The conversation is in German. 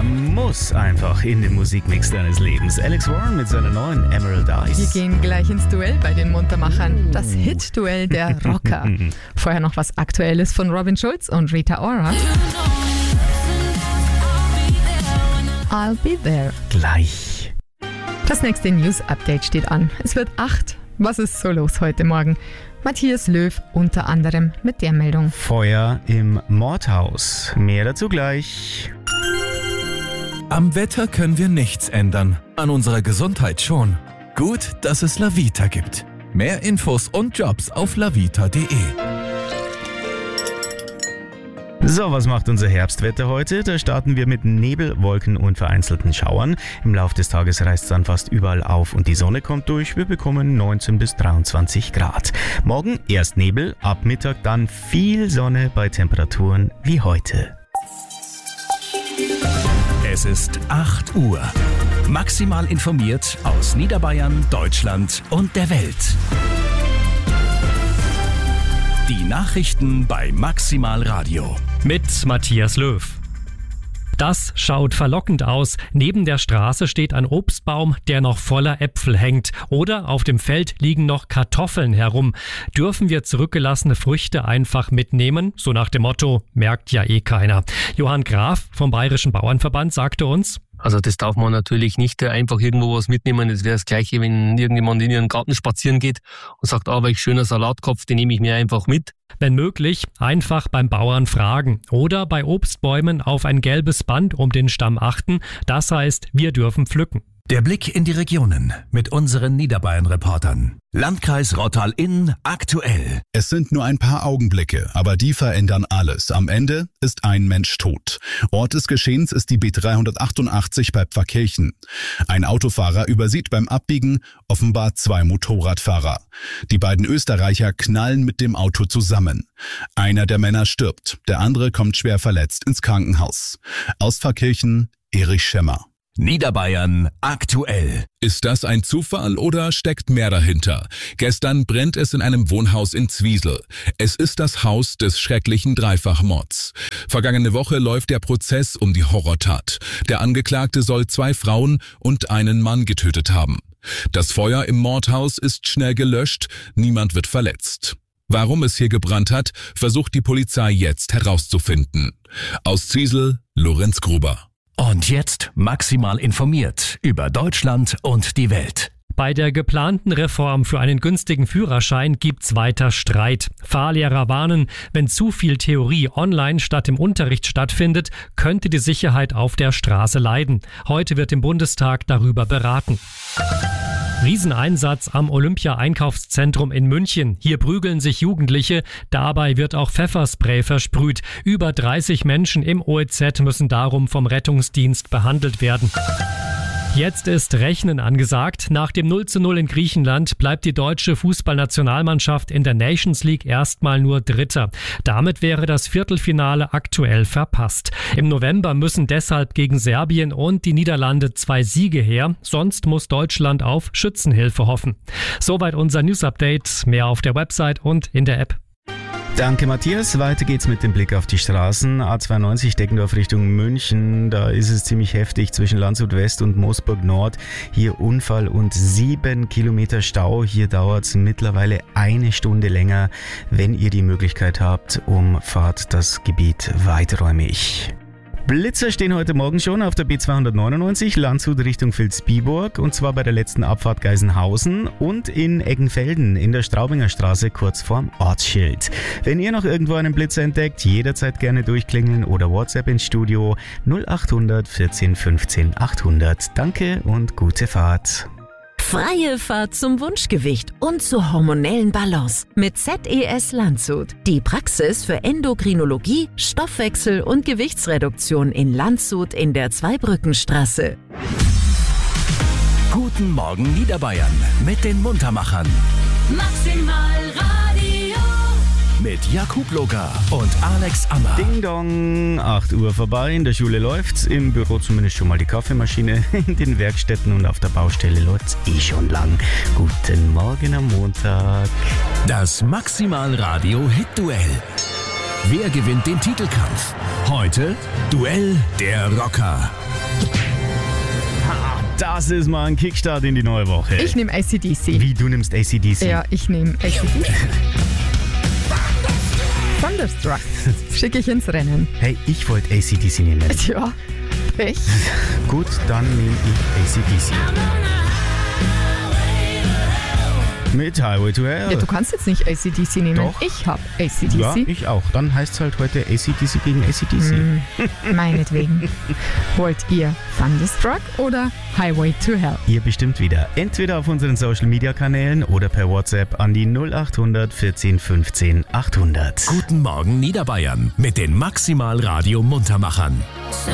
muss einfach in den Musikmix deines Lebens. Alex Warren mit seiner neuen Emerald Eyes. Wir gehen gleich ins Duell bei den Muntermachern. Das Hit-Duell der Rocker. Vorher noch was Aktuelles von Robin Schulz und Rita Ora. I'll be there. Gleich. Das nächste News-Update steht an. Es wird 8. Was ist so los heute Morgen? Matthias Löw unter anderem mit der Meldung. Feuer im Mordhaus. Mehr dazu gleich. Am Wetter können wir nichts ändern, an unserer Gesundheit schon. Gut, dass es Lavita gibt. Mehr Infos und Jobs auf lavita.de. So, was macht unser Herbstwetter heute? Da starten wir mit Nebel, Wolken und vereinzelten Schauern. Im Laufe des Tages reißt es dann fast überall auf und die Sonne kommt durch. Wir bekommen 19 bis 23 Grad. Morgen erst Nebel, ab Mittag dann viel Sonne bei Temperaturen wie heute. Es ist 8 Uhr. Maximal informiert aus Niederbayern, Deutschland und der Welt. Die Nachrichten bei Maximal Radio. Mit Matthias Löw. Das schaut verlockend aus. Neben der Straße steht ein Obstbaum, der noch voller Äpfel hängt. Oder auf dem Feld liegen noch Kartoffeln herum. Dürfen wir zurückgelassene Früchte einfach mitnehmen? So nach dem Motto, merkt ja eh keiner. Johann Graf vom Bayerischen Bauernverband sagte uns: Also das darf man natürlich nicht einfach irgendwo was mitnehmen. Das wäre das Gleiche, wenn irgendjemand in ihren Garten spazieren geht und sagt, welch schöner Salatkopf, den nehme ich mir einfach mit. Wenn möglich, einfach beim Bauern fragen oder bei Obstbäumen auf ein gelbes Band um den Stamm achten. Das heißt, wir dürfen pflücken. Der Blick in die Regionen mit unseren Niederbayern-Reportern. Landkreis Rottal-Inn aktuell. Es sind nur ein paar Augenblicke, aber die verändern alles. Am Ende ist ein Mensch tot. Ort des Geschehens ist die B388 bei Pfarrkirchen. Ein Autofahrer übersieht beim Abbiegen offenbar 2 Motorradfahrer. Die beiden Österreicher knallen mit dem Auto zusammen. Einer der Männer stirbt, der andere kommt schwer verletzt ins Krankenhaus. Aus Pfarrkirchen, Erich Schemmer. Niederbayern aktuell. Ist das ein Zufall oder steckt mehr dahinter? Gestern brennt es in einem Wohnhaus in Zwiesel. Es ist das Haus des schrecklichen Dreifachmords. Vergangene Woche läuft der Prozess um die Horrortat. Der Angeklagte soll 2 Frauen und einen Mann getötet haben. Das Feuer im Mordhaus ist schnell gelöscht, niemand wird verletzt. Warum es hier gebrannt hat, versucht die Polizei jetzt herauszufinden. Aus Zwiesel, Lorenz Gruber. Und jetzt maximal informiert über Deutschland und die Welt. Bei der geplanten Reform für einen günstigen Führerschein gibt's weiter Streit. Fahrlehrer warnen, wenn zu viel Theorie online statt im Unterricht stattfindet, könnte die Sicherheit auf der Straße leiden. Heute wird im Bundestag darüber beraten. Rieseneinsatz am Olympia-Einkaufszentrum in München. Hier prügeln sich Jugendliche. Dabei wird auch Pfefferspray versprüht. Über 30 Menschen im OEZ müssen darum vom Rettungsdienst behandelt werden. Jetzt ist Rechnen angesagt. Nach dem 0:0 in Griechenland bleibt die deutsche Fußballnationalmannschaft in der Nations League erstmal nur Dritter. Damit wäre das Viertelfinale aktuell verpasst. Im November müssen deshalb gegen Serbien und die Niederlande 2 Siege her. Sonst muss Deutschland auf Schützenhilfe hoffen. Soweit unser News-Update. Mehr auf der Website und in der App. Danke, Matthias. Weiter geht's mit dem Blick auf die Straßen. A92 Deggendorf Richtung München. Da ist es ziemlich heftig zwischen Landshut West und Moosburg Nord. Hier Unfall und 7 Kilometer Stau. Hier dauert's mittlerweile 1 Stunde länger. Wenn ihr die Möglichkeit habt, umfahrt das Gebiet weiträumig. Blitzer stehen heute Morgen schon auf der B299 Landshut Richtung Vilsbiburg und zwar bei der letzten Abfahrt Geisenhausen und in Eggenfelden in der Straubinger Straße kurz vorm Ortsschild. Wenn ihr noch irgendwo einen Blitzer entdeckt, jederzeit gerne durchklingeln oder WhatsApp ins Studio 0800 14 15 800. Danke und gute Fahrt. Freie Fahrt zum Wunschgewicht und zur hormonellen Balance mit ZES Landshut. Die Praxis für Endokrinologie, Stoffwechsel und Gewichtsreduktion in Landshut in der Zweibrückenstraße. Guten Morgen Niederbayern mit den Muntermachern. Maximal Radio. Mit Jakub Loga und Alex Ammer. Ding Dong, 8 Uhr vorbei, in der Schule läuft's, im Büro zumindest schon mal die Kaffeemaschine, in den Werkstätten und auf der Baustelle läuft's schon lang. Guten Morgen am Montag. Das Maximal Radio Hit Duell. Wer gewinnt den Titelkampf? Heute Duell der Rocker. Das ist mal ein Kickstart in die neue Woche. Ich nehme AC/DC. Wie, du nimmst AC/DC? Ja, ich nehme AC/DC. Thunderstruck schicke ich ins Rennen. Hey, ich wollte AC/DC nehmen. Tja, Pech. Gut, dann nehme ich AC/DC. Mit Highway to Hell. Ja, du kannst jetzt nicht AC/DC nehmen. Doch. Ich habe AC/DC. Ja, ich auch. Dann heißt es halt heute AC/DC gegen AC/DC. Meinetwegen. Wollt ihr Thunderstruck oder Highway to Hell? Ihr bestimmt wieder. Entweder auf unseren Social Media Kanälen oder per WhatsApp an die 0800 14 15 800. Guten Morgen Niederbayern mit den Maximal Radio Muntermachern. So